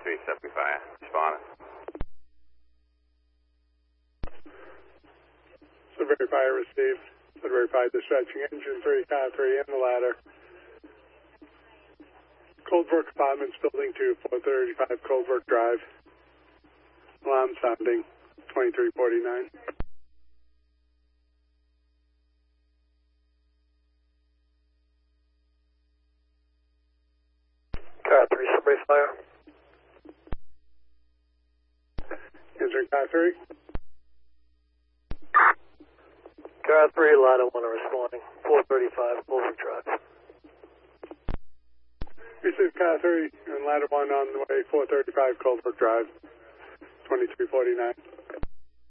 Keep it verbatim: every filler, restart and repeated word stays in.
three seventy-five, responding. Sudbury Fire received. Sudbury Fire dispatching engine three, car three in the ladder. Coldbrook Apartments, Building two, four thirty-five Coldbrook Drive. Alarm sounding, twenty-three forty-nine. Car three, Sudbury Fire. Answering car three. Car three, ladder one are responding, four thirty-five Coldbrook Drive. Received car three and ladder one on the way, four thirty-five Coldbrook Drive, twenty-three forty-nine.